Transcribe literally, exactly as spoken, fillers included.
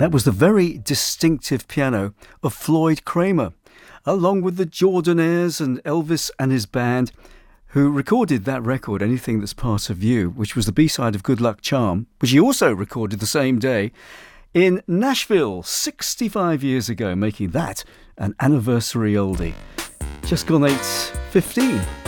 That was the very distinctive piano of Floyd Kramer, along with the Jordanaires and Elvis and his band, who recorded that record, Anything That's Part of You, which was the B-side of Good Luck Charm, which he also recorded the same day in Nashville sixty-five years ago, making that an anniversary oldie. Just gone eight fifteen.